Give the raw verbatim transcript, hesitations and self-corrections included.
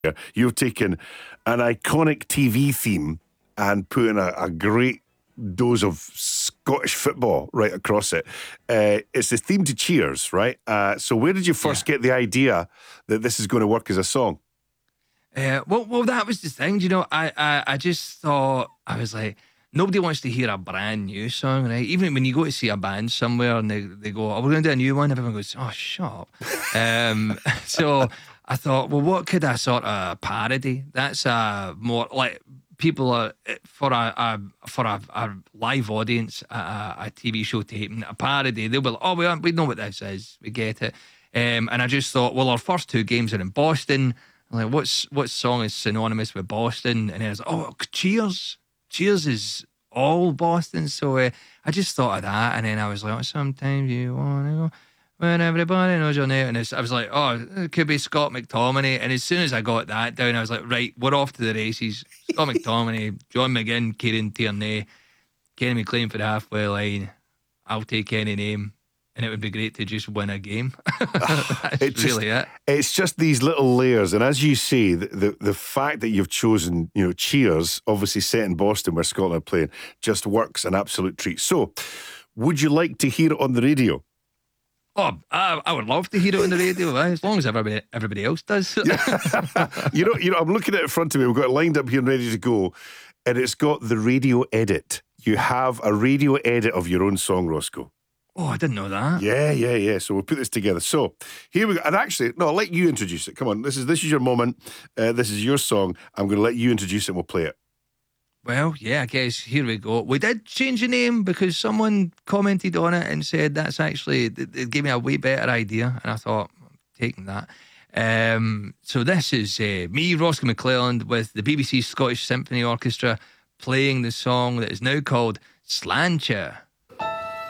You've taken an iconic T V theme and put in a, a great dose of Scottish football right across it. Uh, it's the theme to Cheers, right? Uh, so where did you first Yeah. get the idea that this is going to work as a song? Uh, well, well, that was the thing. You know, I, I, I just thought I was like, nobody wants to hear a brand new song, right? Even when you go to see a band somewhere and they, they go, "Oh, we're going to do a new one," everyone goes, "Oh, shut up." um, so I thought, well, what could I sort of parody? That's a more like people are for a, a for a, a live audience, a, a T V show taping, a parody. They'll be like, "Oh, we we know what this is, we get it." Um, and I just thought, well, our first two games are in Boston. I'm like, what's what song is synonymous with Boston? And then I was like, oh, Cheers. Cheers is all Boston. So uh, I just thought of that. And then I was like, oh, sometimes you want to go when everybody knows your name. And it's, I was like, oh, it could be Scott McTominay. And as soon as I got that down, I was like, right, we're off to the races. Scott McTominay, John McGinn, Kieran Tierney, Kenny McLean for the halfway line. I'll take any name. And it would be great to just win a game. That's It's just, really it. It's just these little layers, and as you say, the, the the fact that you've chosen, you know, Cheers, obviously set in Boston where Scotland are playing, just works an absolute treat. So, would you like to hear it on the radio? Oh, I, I would love to hear it on the radio, eh, as long as everybody everybody else does. you know, you know, I'm looking at it in front of me. We've got it lined up here and ready to go, and it's got the radio edit. You have a radio edit of your own song, Roscoe. Oh, I didn't know that. Yeah, yeah, yeah. So we'll put this together. So here we go. And actually, no, I'll let you introduce it. Come on, this is this is your moment. Uh, this is your song. I'm going to let you introduce it and we'll play it. Well, yeah, I guess here we go. We did change the name because someone commented on it and said that's actually, it gave me a way better idea. And I thought, I'm taking that. Um, so this is uh, me, Roscoe McClelland, with the B B C Scottish Symphony Orchestra playing the song that is now called Sláinte.